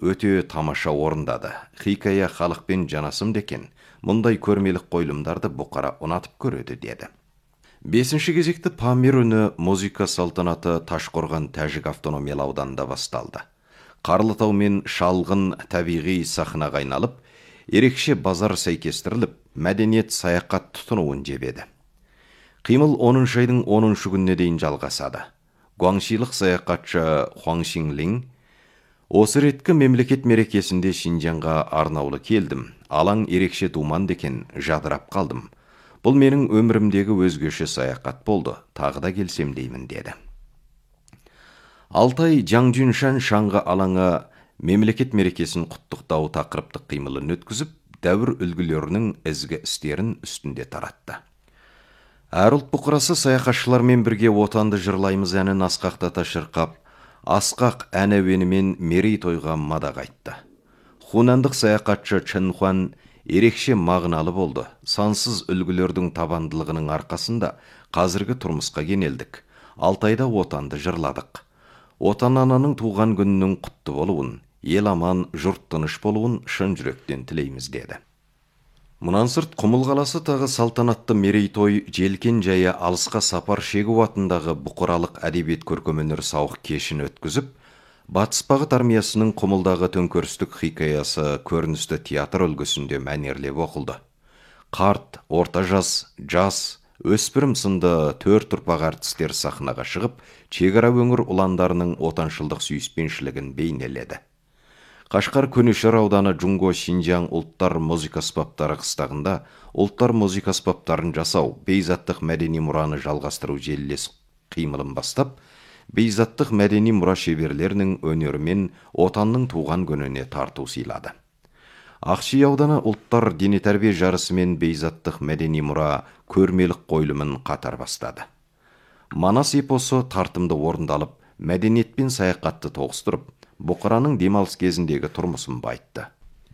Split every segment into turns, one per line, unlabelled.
өте тамаша орындады. Хикая халықпен жанасым декен, мұндай көрмелік қойылымдарды бұқара ұнатып көреді деді. 5-ші кезекті Памир үні музыка салтанаты Ташқорған Тәжік автономиялы ауданында басталды. Қарлытау мен шалғын табиғи сахнаға айналып, ерекше базар сәйкестіріліп, мәдениет саяхат тұтынуын жебеді. Қимыл 10 айдың 10 күніне дейін жалғасады. Гуаңшилық саяхатшы Хуаң Шинлин: осы реткі мемлекет мерекесінде Шинжанға арнаулы келдім. Алаң ерекше думан декен, жадырап қалдым. Бұл менің өмірімдегі өзгеше саяхат болды. Тағы да келсем деймін деді. Алтай Жаңжүншан шаңғы алаңы мемлекет мерекесін құттықтау тақырыптық қимылын өткізіп, дәуір үлгілерінің ізгі істерін үстінде таратты. Әр ұлт бұқырасы саяхатшылармен бірге отанды жырлаймыз әнін асқақтата шырқап, асқақ ән әуенімен мерейтойға мадақ айтты. Хунандық саяхатшы Чын Хуан ерекше мағыналы болды. Сансыз үлгілердің табандылығының арқасында қазіргі тұрмысқа кенелдік. Алтайда отанды жырладық. Отан ананың туған күнінің құтты болуын, ел аман, жұрт тыныш болуын шын жүректен тілейміз деді. Мұнан сырт Құмыл қаласы тағы салтанатты мерейтой желкен жайы алысқа сапар шегу атындағы бұқаралық әдебиет көркемөнер сауық кешін өткізіп, Батыс бағыт армиясының Құмылдағы төңкерістік хикаясы көріністі театр үлгісінде мәнерлеп оқылды. Қарт, орта жас, өспірім сынды 4 ұрпақ әртістер сахнаға шығып, шекара өңір ұландарының отаншылдық сүйіспеншілігін бейнеледі. Қашқар Көнешер ауданы Джунго Шинжаң ұлттар музыка аспаптары қыстағында ұлттар музыка аспаптарын жасау, бейзаттық мәдени мұраны жалғастыру желілес қимылын бастап, бейзаттық мәдени мұра шеберлерінің өнерімен отанның туған күніне тарту сыйлады. Ақши ауданы ұлттар дене тәрбие жарысы мен бейзаттық мәдени мұра көрмелік қойылымын қатар бастады. Манас эпосы тартымды орындалып, мәдениетпен саяхатты тоғыстырып, бұқараның демалыс кезіндегі тұрмысын байытты.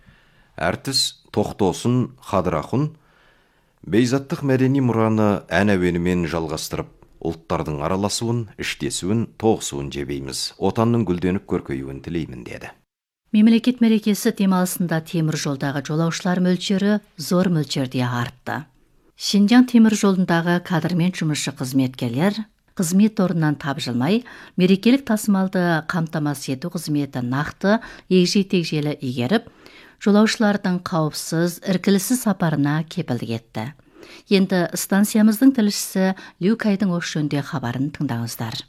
Әртіс Тоқтосын Хадырахун бейзаттық мәдени мұраны ән әуенімен жалғастырып, ұлттардың араласуын, іштесуін, тоғысуын жебейміз, отанның гүлденіп көркеюін тілеймін деді.
Мемлекет мерекесі демалысында темір жолдағы жолаушылар мөлшері зор мөлшерде артты. Шинжаң темір жолындағы кадрмен жұмысшы қызметкерлер қызмет орнынан тапжылмай, мерекелік тасымалды қамтамасыз ету қызметі нақты егжей-тегжейлі игеріп, жолаушылардың қауіпсіз, іркіліссіз сапарына кепілдік етті. Енді станциямыздың тілшісі Лю Кайдың осы жөнінде хабарын тыңдаңыздар.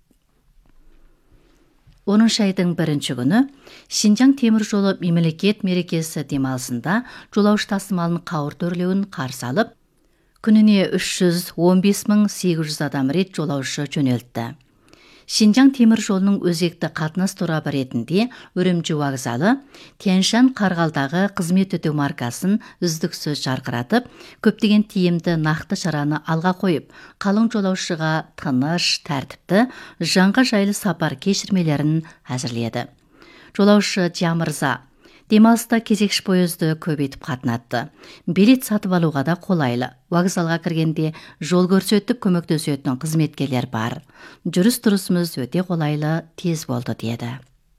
10 айдың 1 күні Шинжаң темір жолы мемлекет мерекесі демалысында жолаушы тасымалын қауырт өрлеуін қарсы алып, күніне 315.800 адам рет жолаушы жөнелтті. Шинжаң темір жолының өзекті қатынас торабы ретінде Үрімжі вокзалы Тянь-Шань Қарғалдағы қызмет өтеу маркасын үздіксіз жарқыратып, көптеген тиімді нақты шараны алға қойып, қалың жолаушыға тыныш, тәртіпті, жанға жайлы сапар кешірмелерін әзірледі. Жолаушы Жамырза демалыста кезекші пойызды көбейтіп қатынатты. Билет сатып алуға да қолайлы. Вокзалға кіргенде жол көрсетіп көмектесетін қызметкерлер бар. Жүріс-тұрысымыз өте қолайлы, тез болды деді.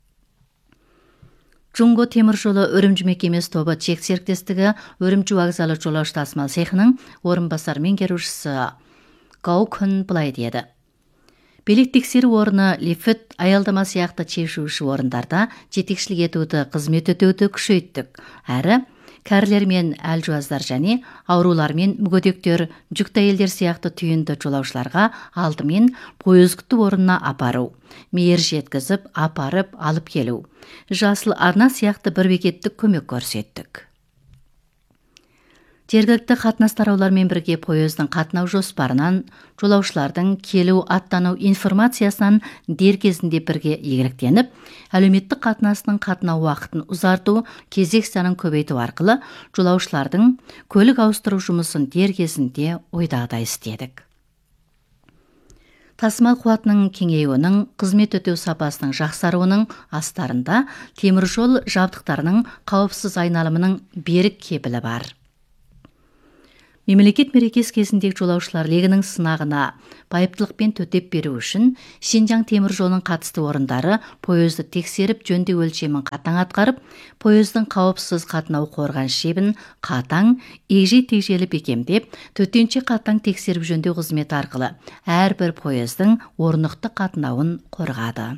Джунго темір жолы Үрімжі мекемесі тобы чек серіктестігі Үрімжі вокзалы жолаушы тасымал цехының орынбасар меңгерушісі Гау Күн былай деді. Билет тексеру орны лифт, аялдама сияқты шешуші орындарда жетекшілік етуді, қызмет өтеуді күшейттік. Әрі, кәрілер мен әлжуаздар және аурулар мен мүгедектер, жүкті әйелдер сияқты түйінді жолаушыларға алдымен пойыз күту орнына апару, мейір жеткізіп, апарып, алып келу. Жасыл арна сияқты бір бекеттік көмек көрсеттік. Жергілікті қатынас тараулармен бірге пойыздың қатынау жоспарынан, жолаушылардың келу, аттану информациясынан дер кезінде бірге игіліктеніп, әлеуметтік қатынасының қатынау уақытын ұзарту, кезек санын көбейту арқылы жолаушылардың көлік ауыстыру жұмысын дер кезінде ойдағыдай істедік. Тасымал қуатының кеңеюінің, қызмет өтеу сапасының жақсаруының астарында темір жол жабдықтарының қауіпсіз айналымының берік кепілі бар. Мемлекет мерекесі кезіндегі жолаушылар легінің сынағына байыптылықпен төтеп беру үшін Шинжаң темір жолының қатысты орындары пойызды тексеріп, жөндеу өлшемін қатаң атқарып, пойыздың қауіпсіз қатынау қорған шебін қатаң, егжей-тегжейлі бекемдеп, төтенше қатаң тексеріп жөндеу қызметі арқылы әрбір пойыздың орнықты қатынауын қорғады.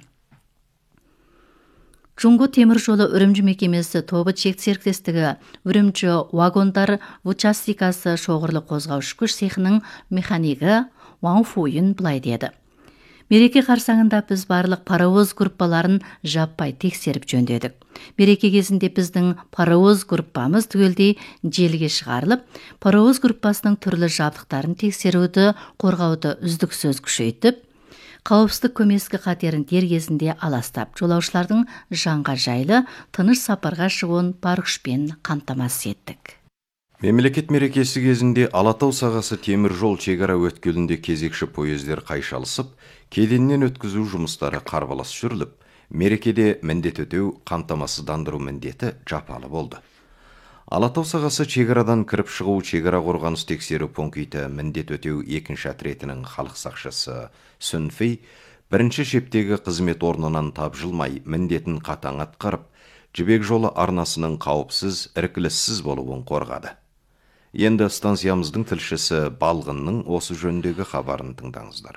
Жунго темір жолы үрімжі мекемесі тобы чек серіктестігі үрімжі вагондар участикасы шоғырлы қозғаушы күш цехының механигі Ван Фуйын былай деді. Мереке қарсаңында біз барлық паровоз группаларын жаппай тексеріп жөндедік. Мереке кезінде біздің паровоз группамыз түгелдей желіге шығарылып, паровоз группасының түрлі жабдықтарын тексеруді, қорғауды үздіксіз күшейтіп, қауіпсіздік көмескі қатерін дер кезінде аластап, жолаушылардың жанға жайлы, тыныш сапарға шығуын бар күшпен қамтамасыз еттік.
Мемлекет мерекесі кезінде Алатау сағасы темір жол шекара өткелінде кезекші пойыздар қайшалысып, кеденнен өткізу жұмыстары қарбалас жүріліп, мерекеде міндет өтеу қамтамасыздандыру міндеті жапалы болды. Алатау сағасы шекарадан кіріп шығу шекара қорғаныс тексеру пункті міндет өтеу екінші отрядының халық сақшысы Сүн Фэй бірінші шептегі қызмет орнынан тапжылмай міндетін қатаң атқарып, жібек жолы арнасының қауіпсіз, іркіліссіз болуын қорғады. Енді станциямыздың тілшісі Балғынның осы жөндегі хабарын тыңдаңыздар.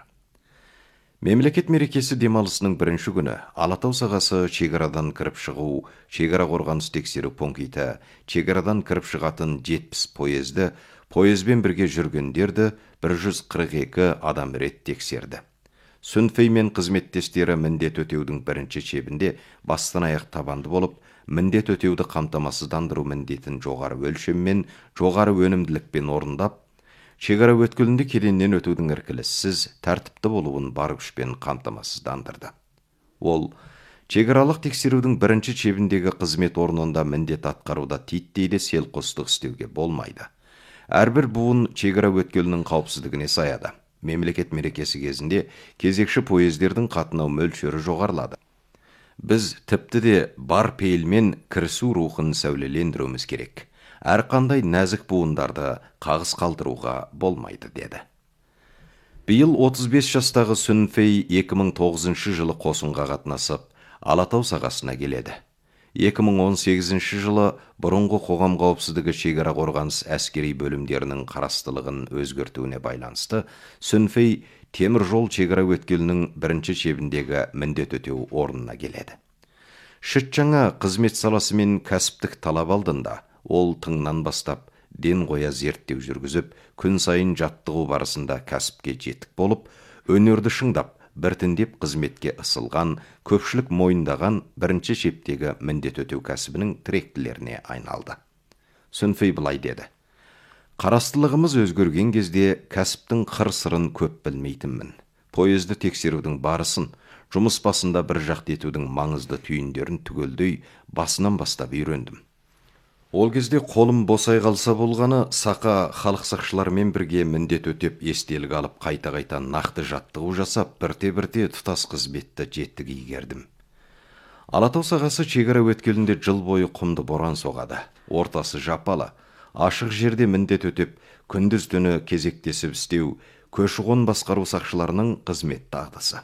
Мемлекет мерекесі демалысының бірінші күні Алатау сағасы шекарадан кіріп шығу, шекара қорғаныс тексеру пункті, шекарадан кіріп шығатын 70 пойызды, пойызбен бірге жүргендерді 142 адам рет тексерді. Сүн Фэй мен қызметтестері міндет өтеудің бірінші шебінде бастан аяқ табанды болып, міндет өтеуді қамтамасыздандыру міндетін жоғары өлшеммен, жоғары өнімділікпен орындап, шекара өткелінде кеденнен өтудің іркіліссіз, тәртіпті болуын бар күшпен қамтамасыздандырды. Ол, шекаралық тексерудің бірінші шебіндегі қызмет орнында міндет атқаруда титтейді селқостық істеуге болмайды. Әрбір буын шекара өткелінің қауіпсіздігіне саяды. Мемлекет мерекесі кезінде кезекші пойыздардың қатынау мөлшері жоғарылады. Біз тіпті де бар пейілмен кірісу рухын сәулелендіруіміз керек. Әрқандай нәзік буындарды қағыс қалдыруға болмайды, деді. Биыл 35 жастағы Сүн Фэй 2009 жылы қосынға қатынасып, Алатау сағасына келеді. 2018 жылы бұрынғы қоғам қауіпсіздігі шекара қорғаныс әскери бөлімдерінің қарастылығын өзгертуіне байланысты, Сүн Фэй темір жол шекара өткелінің бірінші шебіндегі міндет өтеу орнына келеді. Шыт жаңа қызмет саласы мен кәсіптік талап алдында ол тыңнан бастап ден қоя зерттеу жүргізіп, күн сайын жаттығу барысында кәсіпке жетік болып, өнерді шыңдап, біртіндеп қызметке ысылған, көпшілік мойындаған бірінші шептегі міндет өтеу кәсібінің тіректілеріне айналды. Сүн Фэй былай деді. Қарастылығымыз өзгерген кезде кәсіптің қыр-сырын көп білмейтінмін. Пойызды тексерудің барысын, жұмыс басында бір жақты етудің маңызды түйіндерін түгелдей басынан бастап үйрендім. Ол кезде қолым босай қалса болғаны, сақа халық сақшылармен бірге міндет өтеп естелік алып қайта-қайта нақты жаттығу жасап, бірте-бірте тұтас қызметті жеттік игердім. Алатау сағасы шекара өткелінде жыл бойы құмды боран соғады. Ортасы жапалы, ашық жерде міндет өтеп, күндіз түні кезектесіп істеу, көші-қон басқару сақшыларының қызмет дағдысы.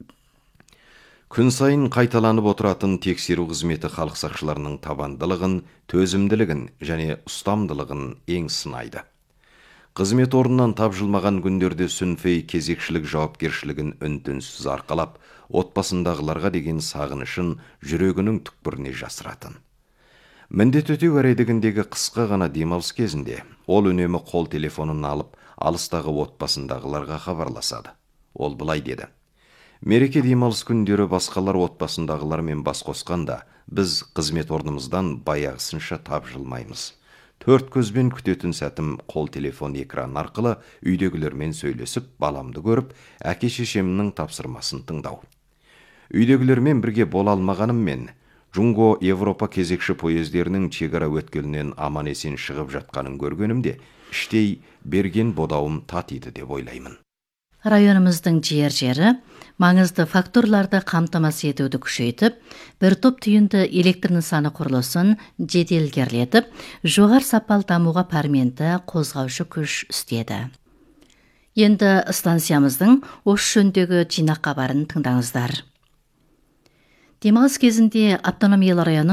Күн сайын қайталанып отыратын тексеру қызметі халық сақшыларының табандылығын, төзімділігін және ұстамдылығын ең сынайды. Қызмет орнынан тапжылмаған күндерде Сүн Фэй кезекшілік жауапкершілігін үн-түнсіз арқалап, отбасындағыларға деген сағынышын жүрегінің түкпіріне жасыратын. Міндет өтеу әредігіндегі қысқа ғана демалыс кезінде ол үнемі қол телефонын алып, алыстағы отбасындағыларға хабарласады. Ол былай деді. Мереке демалыс күндері басқалар отбасындағылармен бас қосқанда, біз қызмет орнымыздан баяғысынша тапжылмаймыз. 4 көзбен күтетін сәтім қол телефон экран арқылы үйдегілермен сөйлесіп, баламды көріп, әке-шешемнің тапсырмасын тыңдау. Үйдегілермен бірге бола алмағаныммен, Жунго Европа кезекші пойыздерінің шекара өткелінен аман есен шығып жатқанын көргенімде, іштей берген бодауым татиды деп ойлаймын.
районымыздың жері маңызды факторларды қамтамасыз етуді күшейтіп, бір топ түйінді электр нысаны құрылысын жеделгерлетіп, жоғары сапалы дамуға пәрменді қозғаушы күш істеді. Енді станциямыздың осы жөніндегі жинақ хабарын тыңдаңыздар. Демалыс кезінде автономиялы районы